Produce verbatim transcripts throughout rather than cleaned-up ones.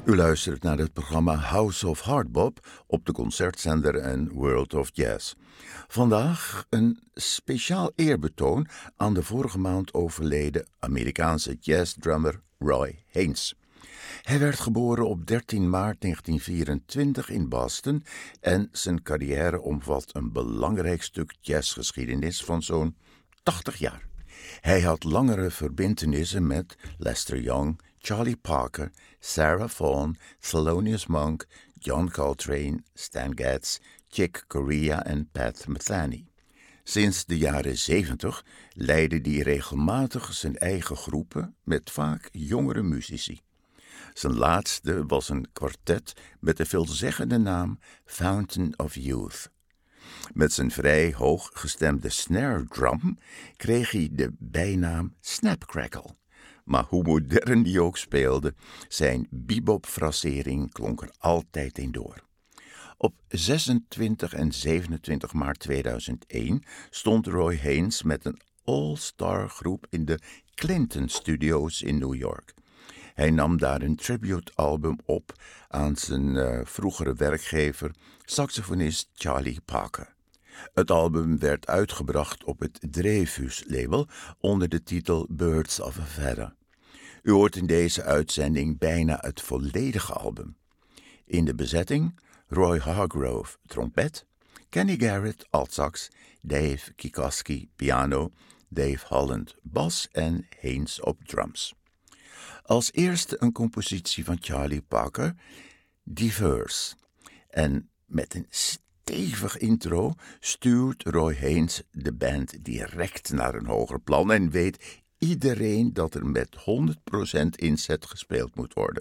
U luistert naar het programma House of Hardbop op de concertzender en World of Jazz. Vandaag een speciaal eerbetoon aan de vorige maand overleden Amerikaanse jazzdrummer Roy Haynes. Hij werd geboren op dertien maart negentien vierentwintig in Boston en zijn carrière omvat een belangrijk stuk jazzgeschiedenis van zo'n tachtig jaar. Hij had langere verbintenissen met Lester Young, Charlie Parker, Sarah Vaughan, Thelonious Monk, John Coltrane, Stan Getz, Chick Corea en Pat Metheny. Sinds de jaren zeventig leidde hij regelmatig zijn eigen groepen met vaak jongere muzici. Zijn laatste was een kwartet met de veelzeggende naam Fountain of Youth. Met zijn vrij hoog gestemde snare drum kreeg hij de bijnaam Snapcrackle. Maar hoe modern die ook speelde, zijn bebop-frasering klonk er altijd in door. Op zesentwintig en zevenentwintig maart tweeduizend één stond Roy Haynes met een all-star groep in de Clinton Studios in New York. Hij nam daar een tribute-album op aan zijn uh, vroegere werkgever, saxofonist Charlie Parker. Het album werd uitgebracht op het Dreyfus-label onder de titel Birds of a Feather. U hoort in deze uitzending bijna het volledige album. In de bezetting Roy Hargrove, trompet, Kenny Garrett, altsax, Dave Kikoski, piano, Dave Holland, bas en Haynes op drums. Als eerste een compositie van Charlie Parker, Diverse. En met een stevig intro stuurt Roy Haynes de band direct naar een hoger plan en weet iedereen dat er met honderd procent inzet gespeeld moet worden.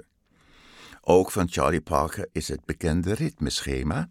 Ook van Charlie Parker is het bekende ritmeschema.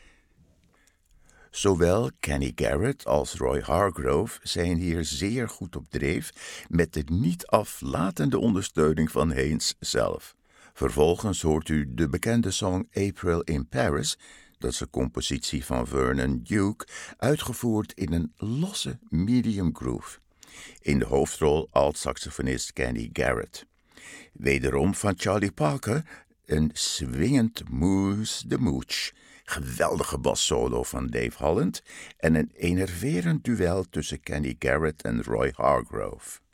Zowel Kenny Garrett als Roy Hargrove zijn hier zeer goed op dreef met de niet aflatende ondersteuning van Haynes zelf. Vervolgens hoort u de bekende song April in Paris, dat is een compositie van Vernon Duke, uitgevoerd in een losse medium groove. In de hoofdrol alt-saxofonist Kenny Garrett. Wederom van Charlie Parker een swingend Moose the Mooch, geweldige bassolo van Dave Holland en een enerverend duel tussen Kenny Garrett en Roy Hargrove.